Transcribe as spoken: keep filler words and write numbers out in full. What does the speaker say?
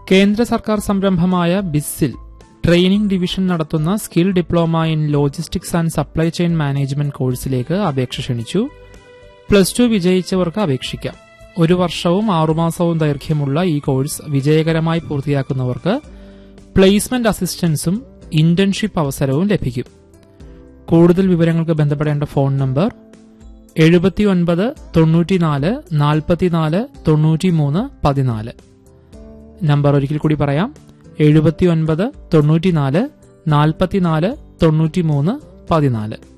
കേന്ദ്ര സർക്കാർ സംരംഭമായ ബിസ്സിൽ ട്രെയിനിംഗ് ഡിവിഷൻ നടത്തുന്ന skill diploma in logistics and supply chain management കോഴ്സിലേക്ക് അപേക്ഷ ക്ഷണിച്ചു. പ്ലസ് ടു വിജയിച്ചവർക്ക് അപേക്ഷിക്കാം. ഒരു വർഷവും ആറുമാസവും ദൈർഘ്യമുള്ള ഈ കോഴ്സ് വിജയകരമായി പൂർത്തിയാക്കുന്നവർക്ക് പ്ലേസ്മെന്റ് അസിസ്റ്റൻസും ഇന്റേൺഷിപ്പ് അവസരവും ലഭിക്കും. കൂടുതൽ വിവരങ്ങൾക്ക് ബന്ധപ്പെടേണ്ട ഫോൺ നമ്പർ എഴുപത്തിയൊൻപത് തൊണ്ണൂറ്റിനാല് നാൽപ്പത്തിനാല് തൊണ്ണൂറ്റിമൂന്ന് പതിനാല്. നമ്പർ ഒരിക്കൽ കൂടി പറയാം, എഴുപത്തിയൊൻപത് തൊണ്ണൂറ്റിനാല് നാൽപ്പത്തിനാല് തൊണ്ണൂറ്റിമൂന്ന് പതിനാല്.